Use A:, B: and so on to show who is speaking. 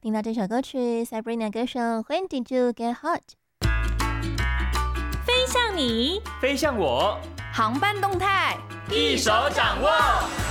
A: 听到这首歌曲 Sabrina 歌手 When Did You Get Hot？
B: 飞向你，
C: 飞向我，
B: 航班动态
C: 一手掌握。